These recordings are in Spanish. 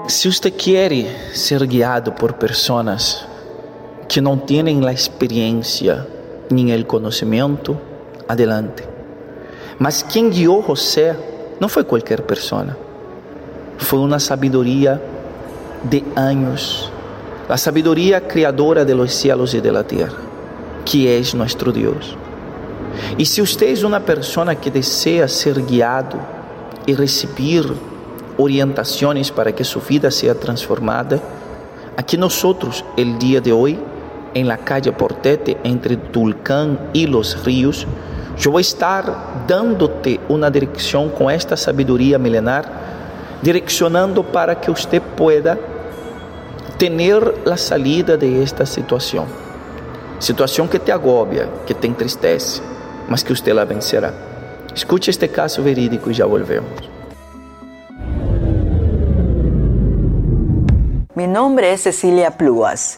Si usted quiere ser guiado por personas que no tienen la experiencia ni el conocimiento, adelante. Mas quien guió a José no fue cualquier persona. Fue una sabiduría de años. La sabiduría creadora de los cielos y de la tierra, que es nuestro Dios. Y si usted es una persona que desea ser guiado y recibir orientaciones para que su vida sea transformada, aquí nosotros el día de hoy, en la calle Portete, entre Tulcán y Los Ríos, yo voy a estar dándote una dirección con esta sabiduría milenar, direccionando para que usted pueda tener la salida de esta situación que te agobia, que te entristece, mas que usted la vencerá. Escuche este caso verídico y ya volvemos. Mi nombre es Cecilia Pluas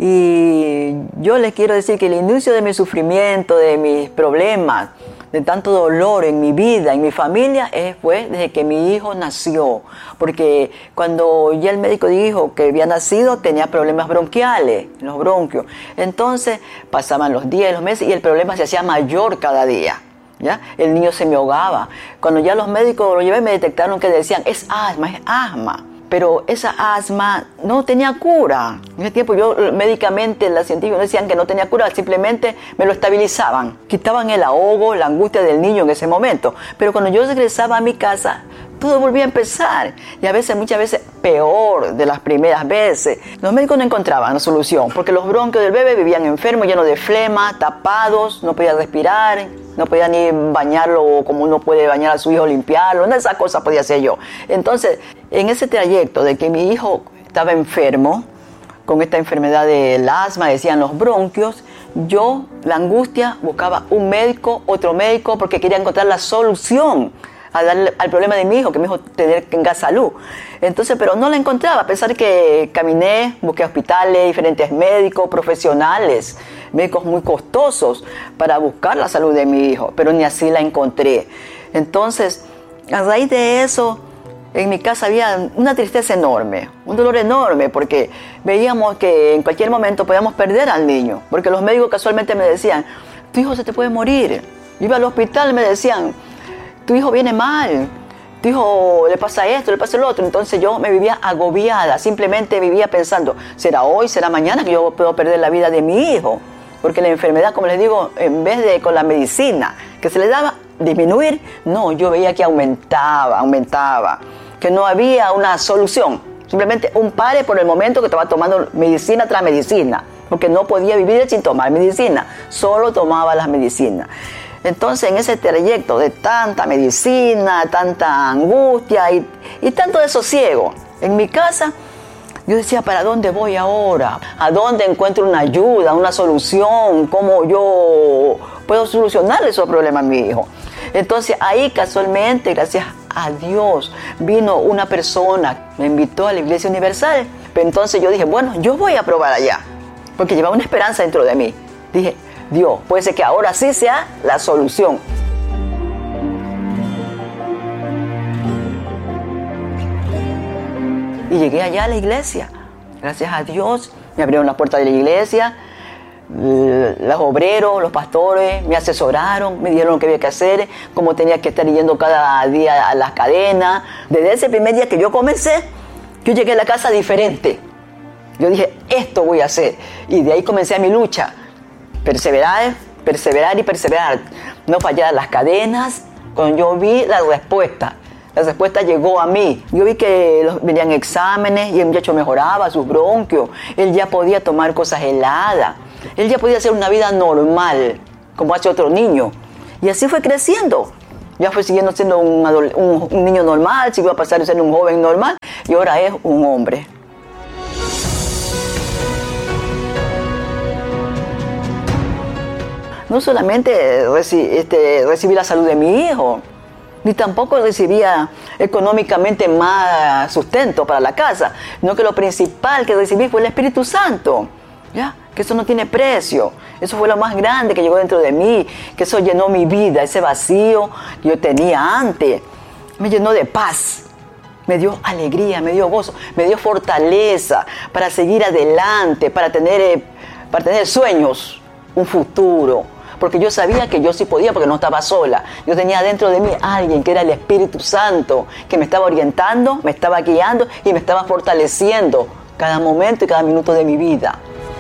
y yo les quiero decir que el inicio de mi sufrimiento, de mis problemas, de tanto dolor en mi vida, en mi familia, fue desde que mi hijo nació. Porque cuando ya el médico dijo que había nacido, tenía problemas bronquiales, en los bronquios. Entonces pasaban los días y los meses y el problema se hacía mayor cada día. ¿Ya? El niño se me ahogaba. Cuando ya los médicos lo llevé, me detectaron que decían, es asma. Pero esa asma no tenía cura. En ese tiempo médicamente los científicos decían que no tenía cura, simplemente me lo estabilizaban. Quitaban el ahogo, la angustia del niño en ese momento. Pero cuando yo regresaba a mi casa, todo volvía a empezar. Y muchas veces, peor de las primeras veces. Los médicos no encontraban la solución, porque los bronquios del bebé vivían enfermos, llenos de flema, tapados, no podía respirar, no podía ni bañarlo como uno puede bañar a su hijo, limpiarlo, una de esas cosas podía hacer yo. Entonces, en ese trayecto de que mi hijo estaba enfermo, con esta enfermedad del asma, decían los bronquios, yo, la angustia, buscaba un médico, otro médico, porque quería encontrar la solución al problema de mi hijo, que mi hijo tenga salud. Entonces, pero no la encontraba, a pesar que caminé, busqué hospitales, diferentes médicos, profesionales, médicos muy costosos para buscar la salud de mi hijo, pero ni así la encontré. Entonces, a raíz de eso, en mi casa había una tristeza enorme, un dolor enorme, porque veíamos que en cualquier momento podíamos perder al niño, porque los médicos casualmente me decían, tu hijo se te puede morir. Yo iba al hospital y me decían, tu hijo viene mal, tu hijo le pasa esto, le pasa lo otro. Entonces yo me vivía agobiada, simplemente vivía pensando, ¿será hoy, será mañana que yo puedo perder la vida de mi hijo? Porque la enfermedad, como les digo, en vez de con la medicina que se le daba disminuir, no, yo veía que aumentaba, que no había una solución, simplemente un pare por el momento que estaba tomando medicina tras medicina, porque no podía vivir sin tomar medicina, solo tomaba las medicinas. Entonces, en ese trayecto de tanta medicina, tanta angustia y tanto desosiego en mi casa, yo decía, ¿para dónde voy ahora? ¿A dónde encuentro una ayuda, una solución? ¿Cómo yo puedo solucionar esos problemas a mi hijo? Entonces, ahí casualmente, gracias a Dios, vino una persona, me invitó a la Iglesia Universal. Entonces yo dije, bueno, yo voy a probar allá, porque llevaba una esperanza dentro de mí. Dije, Dios, puede ser que ahora sí sea la solución. Y llegué allá a la iglesia. Gracias a Dios, me abrieron las puertas de la iglesia. Los obreros, los pastores me asesoraron, me dijeron lo que había que hacer, cómo tenía que estar yendo cada día a las cadenas. Desde ese primer día que yo comencé, yo llegué a la casa diferente. Yo dije, esto voy a hacer. Y de ahí comencé mi lucha. Perseverar. No fallar las cadenas. Cuando yo vi la respuesta llegó a mí. Yo vi que venían exámenes y el muchacho mejoraba sus bronquios. Él ya podía tomar cosas heladas. Él ya podía hacer una vida normal, como hace otro niño. Y así fue creciendo. Ya fue siguiendo siendo un niño normal, siguió a pasar a ser un joven normal y ahora es un hombre. No solamente recibí la salud de mi hijo, ni tampoco recibía económicamente más sustento para la casa, sino que lo principal que recibí fue el Espíritu Santo, ¿ya? Que eso no tiene precio. Eso fue lo más grande que llegó dentro de mí, que eso llenó mi vida, ese vacío que yo tenía antes, me llenó de paz. Me dio alegría, me dio gozo, me dio fortaleza para seguir adelante, para tener sueños, un futuro. Porque yo sabía que yo sí podía, porque no estaba sola. Yo tenía dentro de mí alguien que era el Espíritu Santo, que me estaba orientando, me estaba guiando y me estaba fortaleciendo cada momento y cada minuto de mi vida.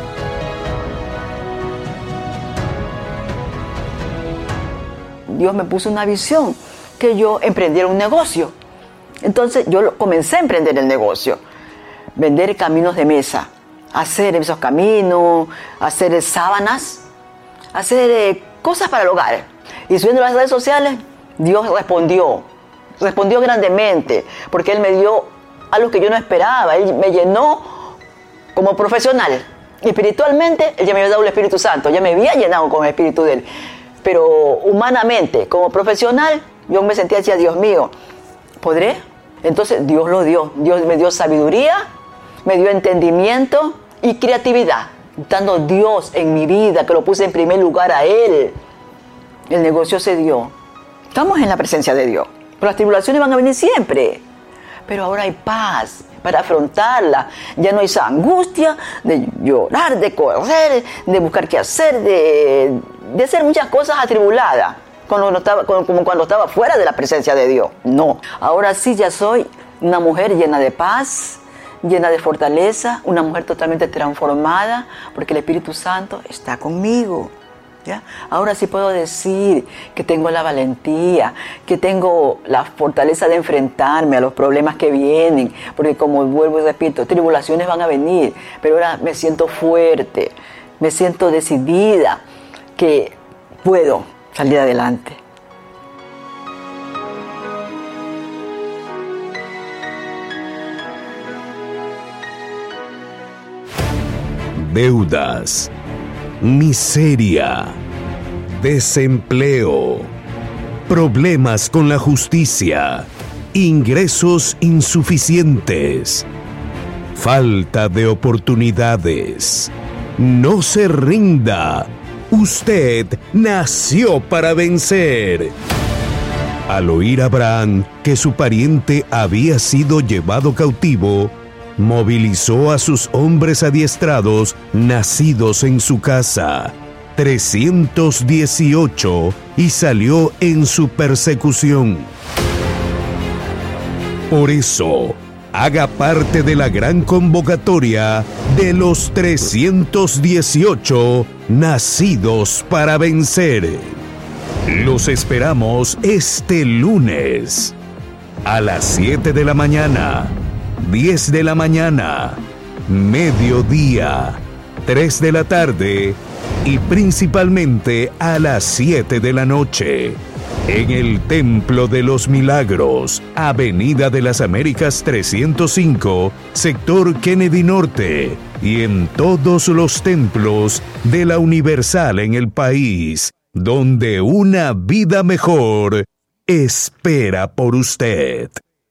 Dios me puso una visión, que yo emprendiera un negocio. Entonces yo comencé a emprender el negocio, vender caminos de mesa, hacer esos caminos, hacer sábanas, hacer cosas para el hogar. Y subiendo las redes sociales, Dios respondió grandemente, porque Él me dio algo que yo no esperaba. Él me llenó como profesional. Espiritualmente, Él ya me había dado el Espíritu Santo, ya me había llenado con el Espíritu de Él. Pero humanamente, como profesional, yo me sentía así, Dios mío, ¿podré? Entonces Dios lo dio. Dios me dio sabiduría, me dio entendimiento y creatividad. Dando Dios en mi vida, que lo puse en primer lugar a Él. El negocio se dio. Estamos en la presencia de Dios. Pero las tribulaciones van a venir siempre. Pero ahora hay paz para afrontarla. Ya no hay esa angustia de llorar, de correr, de buscar qué hacer, de hacer muchas cosas atribuladas. Como cuando estaba fuera de la presencia de Dios. No. Ahora sí ya soy una mujer llena de paz, llena de fortaleza, una mujer totalmente transformada, porque el Espíritu Santo está conmigo. ¿Ya? Ahora sí puedo decir que tengo la valentía, que tengo la fortaleza de enfrentarme a los problemas que vienen, porque como vuelvo y repito, tribulaciones van a venir, pero ahora me siento fuerte, me siento decidida, que puedo salir adelante. Deudas, miseria, desempleo, problemas con la justicia, ingresos insuficientes, falta de oportunidades. No se rinda. Usted nació para vencer. Al oír Abraham que su pariente había sido llevado cautivo, movilizó a sus hombres adiestrados nacidos en su casa, 318, y salió en su persecución. Por eso, haga parte de la gran convocatoria de los 318 nacidos para vencer. Los esperamos este lunes a las 7 de la mañana, 10 de la mañana, mediodía, 3 de la tarde y principalmente a las 7 de la noche. En el Templo de los Milagros, Avenida de las Américas 305, sector Kennedy Norte, y en todos los templos de la Universal en el país, donde una vida mejor espera por usted.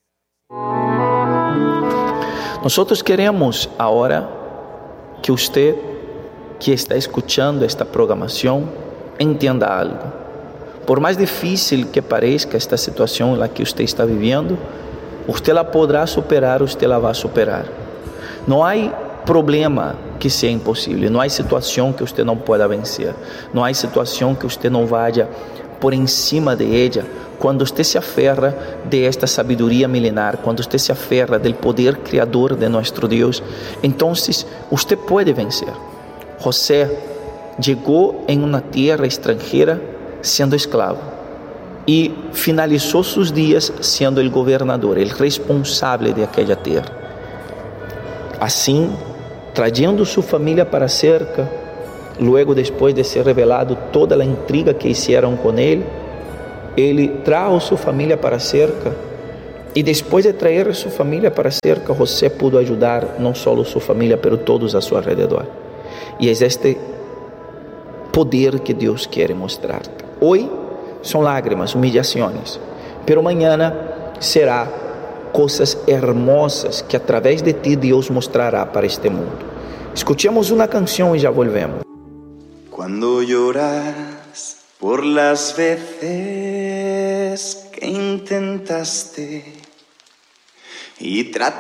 Nosotros queremos ahora que usted, que está escuchando esta programación, entienda algo. Por mais difícil que pareça esta situação na que você está vivendo, você la poderá superar, você la vai superar. Não há problema que seja impossível, não há situação que você não pueda vencer, não há situação que você não vaya por encima de ella, quando você se aferra de esta sabedoria milenar, quando você se aferra del poder criador de nosso Deus, então você pode vencer. José chegou em uma terra estrangeira sendo esclavo e finalizou seus dias sendo o governador, o responsável de aquela terra. Assim, trazendo sua família para cerca, luego depois de ser revelado toda a intriga que hicieron com ele trajo sua família para cerca, e depois de trazer sua família para cerca, José pudo ajudar não só sua família, pero todos a seu alrededor. E é este poder que Deus quer mostrar-te. Hoy son lágrimas, humillaciones, pero mañana será cosas hermosas que a través de ti Dios mostrará para este mundo. Escuchemos una canción y ya volvemos. Cuando lloras por las veces que intentaste y tratas